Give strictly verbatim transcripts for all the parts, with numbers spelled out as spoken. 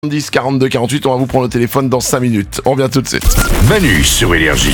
dix quarante-deux quarante-huit, on va vous prendre le téléphone dans cinq minutes. On revient tout de suite. Manu sur Énergie.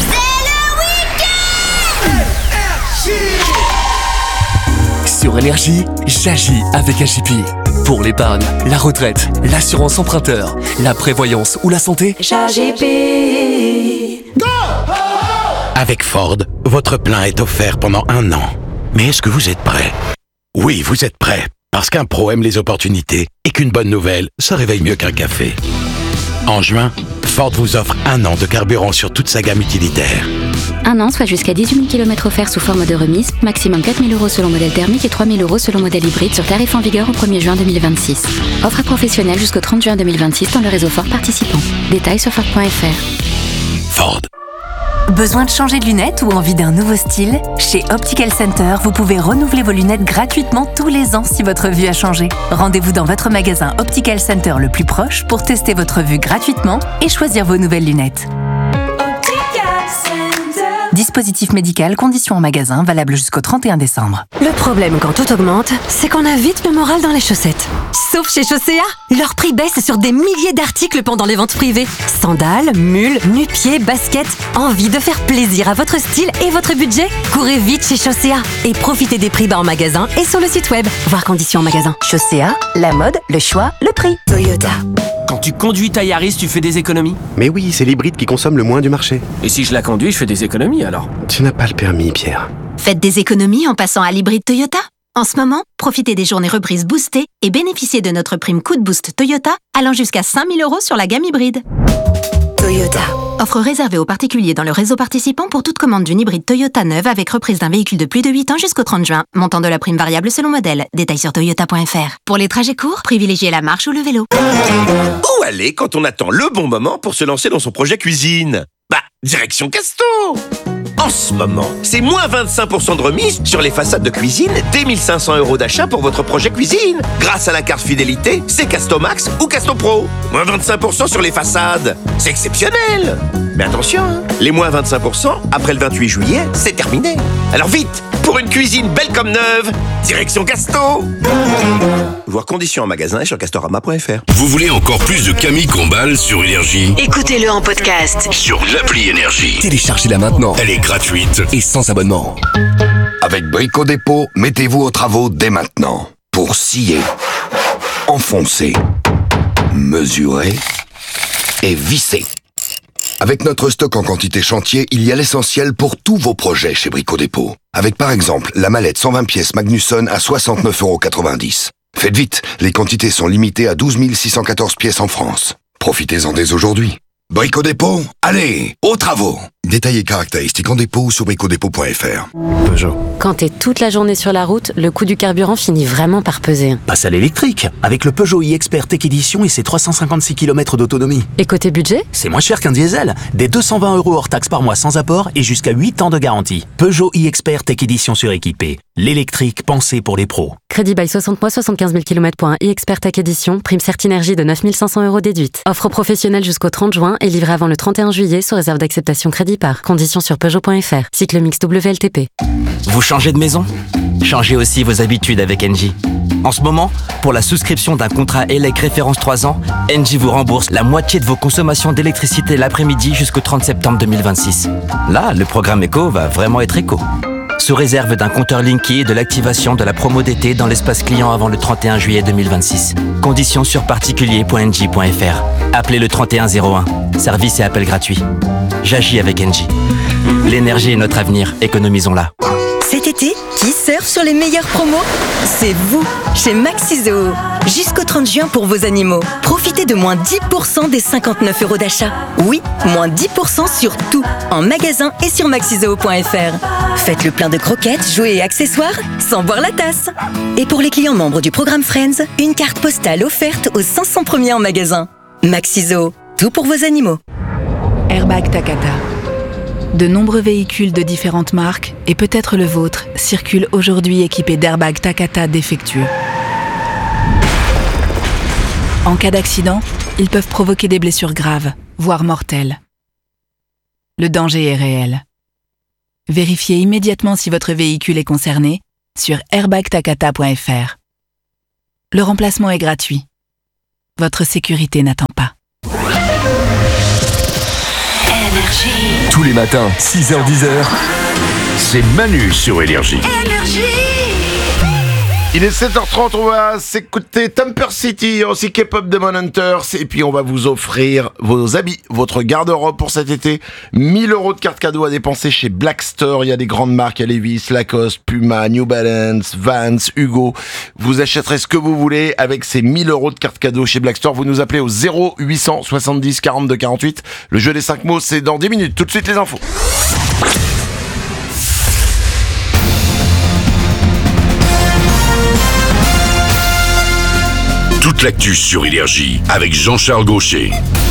Sur Énergie, j'agis avec A J P. Pour l'épargne, la retraite, l'assurance emprunteur, la prévoyance ou la santé, J P. Avec Ford, votre plein est offert pendant un an. Mais est-ce que vous êtes prêt? Oui, vous êtes prêt. Parce qu'un pro aime les opportunités et qu'une bonne nouvelle, ça réveille mieux qu'un café. En juin, Ford vous offre un an de carburant sur toute sa gamme utilitaire. Un an, soit jusqu'à dix-huit mille kilomètres offerts sous forme de remise, maximum quatre mille euros selon modèle thermique et trois mille euros selon modèle hybride sur tarif en vigueur au premier juin deux mille vingt-six. Offre à professionnels jusqu'au trente juin deux mille vingt-six dans le réseau Ford participant. Détails sur Ford point F R. Ford. Besoin de changer de lunettes ou envie d'un nouveau style? Chez Optical Center, vous pouvez renouveler vos lunettes gratuitement tous les ans si votre vue a changé. Rendez-vous dans votre magasin Optical Center le plus proche pour tester votre vue gratuitement et choisir vos nouvelles lunettes. Dispositif médical, conditions en magasin, valable jusqu'au trente et un décembre. Le problème quand tout augmente, c'est qu'on a vite le moral dans les chaussettes. Sauf chez Chaussea, leur prix baisse sur des milliers d'articles pendant les ventes privées. Sandales, mules, nu-pieds, baskets. Envie de faire plaisir à votre style et votre budget? Courez vite chez Chaussea et profitez des prix bas en magasin et sur le site web. Voir conditions en magasin. Chaussea, la mode, le choix, le prix. Toyota. Quand tu conduis ta Yaris, tu fais des économies? Mais oui, c'est l'hybride qui consomme le moins du marché. Et si je la conduis, je fais des économies alors? Tu n'as pas le permis, Pierre. Faites des économies en passant à l'hybride Toyota. En ce moment, profitez des journées reprises boostées et bénéficiez de notre prime coup de boost Toyota allant jusqu'à cinq mille euros sur la gamme hybride. Toyota. Offre réservée aux particuliers dans le réseau participant pour toute commande d'une hybride Toyota neuve avec reprise d'un véhicule de plus de huit ans jusqu'au trente juin. Montant de la prime variable selon modèle. Détails sur toyota point F R. Pour les trajets courts, privilégiez la marche ou le vélo. Où aller quand on attend le bon moment pour se lancer dans son projet cuisine? Bah, direction Casto! En ce moment, c'est moins vingt-cinq pour cent de remise sur les façades de cuisine dès mille cinq cents euros d'achat pour votre projet cuisine. Grâce à la carte fidélité, c'est Casto Max ou Casto Pro. Moins vingt-cinq pour cent sur les façades. C'est exceptionnel! Mais attention, hein, les moins vingt-cinq pour cent après le vingt-huit juillet, c'est terminé. Alors vite, pour une cuisine belle comme neuve, direction Casto! Voir conditions en magasin et sur castorama point F R. Vous voulez encore plus de Camille Combal sur Énergie? Écoutez-le en podcast. Sur l'appli Énergie. téléchargez-la maintenant. Elle est gratuite. Et sans abonnement. Avec Brico Dépôt, mettez-vous aux travaux dès maintenant. Pour scier, enfoncer, mesurer et visser. Avec notre stock en quantité chantier, il y a l'essentiel pour tous vos projets chez Brico Dépôt. Avec par exemple la mallette cent vingt pièces Magnusson à soixante-neuf euros quatre-vingt-dix. Faites vite, les quantités sont limitées à douze mille six cent quatorze pièces en France. Profitez-en dès aujourd'hui. Brico Dépôt, allez, aux travaux. Détails et caractéristiques en dépôt ou sur brico dépôt point F R. Peugeot. Quand t'es toute la journée sur la route, le coût du carburant finit vraiment par peser. Passe à l'électrique, avec le Peugeot e-Expert Tech Edition et ses trois cent cinquante-six kilomètres d'autonomie. Et côté budget? C'est moins cher qu'un diesel. Des deux cent vingt euros hors taxe par mois sans apport et jusqu'à huit ans de garantie. Peugeot e-Expert Tech Edition suréquipé. L'électrique pensé pour les pros. Crédit bail soixante mois, soixante-quinze mille kilomètres pour un e-Expert Tech Edition. Prime Certinergie de neuf mille cinq cents euros déduite. Offre professionnelle jusqu'au trente juin et livrée avant le trente et un juillet sous réserve d'acceptation crédit par. Conditions sur peugeot point F R. Cycle mix W L T P. Vous changez de maison? Changez aussi vos habitudes avec Engie. En ce moment, pour la souscription d'un contrat E L E C référence trois ans, Engie vous rembourse la moitié de vos consommations d'électricité l'après-midi jusqu'au trente septembre deux mille vingt-six. Là, le programme éco va vraiment être éco. Sous réserve d'un compteur Linky et de l'activation de la promo d'été dans l'espace client avant le trente et un juillet deux mille vingt-six. Conditions sur particulier point engie point F R. Appelez le trente et un zéro un. Service et appel gratuit. J'agis avec Engie. L'énergie est notre avenir, économisons-la. Cet été, qui surfe sur les meilleures promos? C'est vous, chez Maxizoo. Jusqu'au trente juin pour vos animaux. Profitez de moins dix pour cent des cinquante-neuf euros d'achat. Oui, moins dix pour cent sur tout, en magasin et sur maxizoo point F R. Faites le plein de croquettes, jouets et accessoires sans boire la tasse. Et pour les clients membres du programme Friends, une carte postale offerte aux cinq cents premiers en magasin. Maxizoo, tout pour vos animaux. Airbag Takata. De nombreux véhicules de différentes marques, et peut-être le vôtre, circulent aujourd'hui équipés d'airbags Takata défectueux. En cas d'accident, ils peuvent provoquer des blessures graves, voire mortelles. Le danger est réel. Vérifiez immédiatement si votre véhicule est concerné sur airbag takata point F R. Le remplacement est gratuit. votre sécurité n'attend pas. Tous les matins, six heures dix heures. C'est Manu sur Énergie. Il est sept heures trente, on va s'écouter Temper City, aussi K-pop Demon Hunters, et puis on va vous offrir vos habits, votre garde-robe pour cet été. mille euros de cartes cadeaux à dépenser chez Black Store. Il y a des grandes marques, il y a Levi's, Lacoste, Puma, New Balance, Vans, Hugo. Vous achèterez ce que vous voulez avec ces mille euros de cartes cadeaux chez Black Store. Vous nous appelez au zéro huit cent soixante-dix quarante-deux quarante-huit. Le jeu des cinq mots, c'est dans dix minutes. Tout de suite les infos. Toute l'actu sur Énergie avec Jean-Charles Gaucher.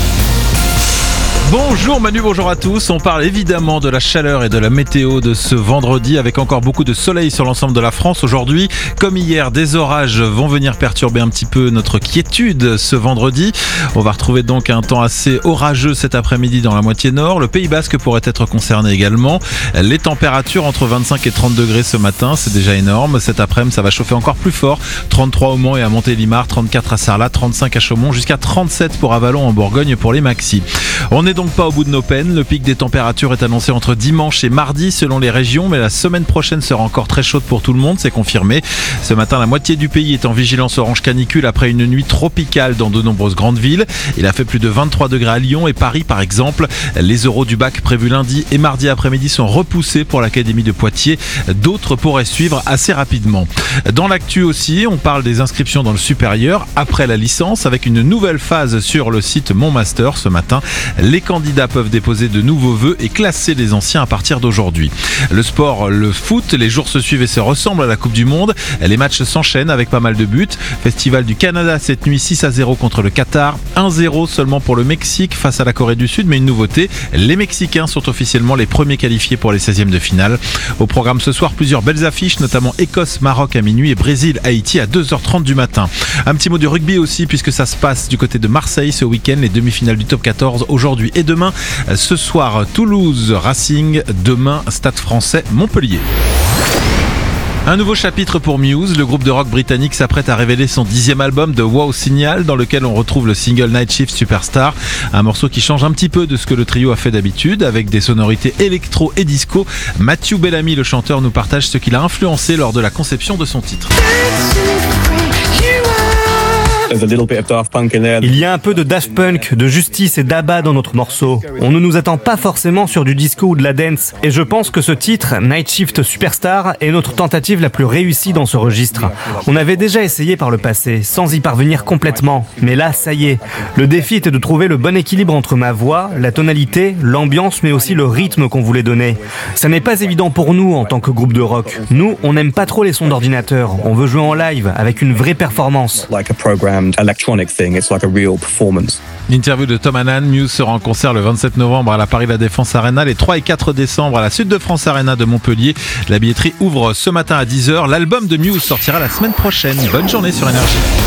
Bonjour Manu, bonjour à tous. On parle évidemment de la chaleur et de la météo de ce vendredi avec encore beaucoup de soleil sur l'ensemble de la France aujourd'hui. Comme hier, des orages vont venir perturber un petit peu notre quiétude ce vendredi. On va retrouver donc un temps assez orageux cet après-midi dans la moitié nord. Le Pays Basque pourrait être concerné également. Les températures entre vingt-cinq et trente degrés ce matin, c'est déjà énorme. Cet après-midi, ça va chauffer encore plus fort. trente-trois au Mans et à Montélimar, trente-quatre à Sarlat, trente-cinq à Chaumont, jusqu'à trente-sept pour Avallon en Bourgogne pour les maxis. On est donc pas au bout de nos peines. Le pic des températures est annoncé entre dimanche et mardi selon les régions, mais la semaine prochaine sera encore très chaude pour tout le monde, c'est confirmé. Ce matin, la moitié du pays est en vigilance orange canicule après une nuit tropicale dans de nombreuses grandes villes. Il a fait plus de vingt-trois degrés à Lyon et Paris par exemple. Les oraux du bac prévus lundi et mardi après-midi sont repoussés pour l'Académie de Poitiers. D'autres pourraient suivre assez rapidement. Dans l'actu aussi, on parle des inscriptions dans le supérieur après la licence avec une nouvelle phase sur le site Mon Master ce matin. Les candidats peuvent déposer de nouveaux vœux et classer les anciens à partir d'aujourd'hui. Le sport, le foot, les jours se suivent et se ressemblent à la Coupe du Monde. Les matchs s'enchaînent avec pas mal de buts. Festival du Canada cette nuit, six à zéro contre le Qatar. un zéro seulement pour le Mexique face à la Corée du Sud, mais une nouveauté, les Mexicains sont officiellement les premiers qualifiés pour les seizièmes de finale. Au programme ce soir, plusieurs belles affiches, notamment Écosse-Maroc à minuit et Brésil-Haïti à deux heures trente du matin. Un petit mot du rugby aussi, puisque ça se passe du côté de Marseille ce week-end, les demi-finales du top quatorze aujourd'hui et demain. Ce soir, Toulouse, Racing, demain, Stade français, Montpellier. Un nouveau chapitre pour Muse. Le groupe de rock britannique s'apprête à révéler son dixième album de Wow Signal, dans lequel on retrouve le single Night Shift Superstar, un morceau qui change un petit peu de ce que le trio a fait d'habitude, avec des sonorités électro et disco. Matthew Bellamy, le chanteur, nous partage ce qu'il a influencé lors de la conception de son titre. Il y a un peu de Daft Punk, de Justice et d'Abba dans notre morceau. On ne nous attend pas forcément sur du disco ou de la dance. Et je pense que ce titre, Night Shift Superstar, est notre tentative la plus réussie dans ce registre. On avait déjà essayé par le passé, sans y parvenir complètement. Mais là, ça y est. Le défi était de trouver le bon équilibre entre ma voix, la tonalité, l'ambiance, mais aussi le rythme qu'on voulait donner. Ça n'est pas évident pour nous en tant que groupe de rock. Nous, on n'aime pas trop les sons d'ordinateur. On veut jouer en live, avec une vraie performance. Electronic thing, it's like a real performance. L'interview de Tom Hannan. Muse sera en concert le vingt-sept novembre à la Paris La Défense Arena, les trois et quatre décembre à la Sud de France Arena de Montpellier. La billetterie ouvre ce matin à dix heures. L'album de Muse sortira la semaine prochaine. Bonne journée sur Énergie.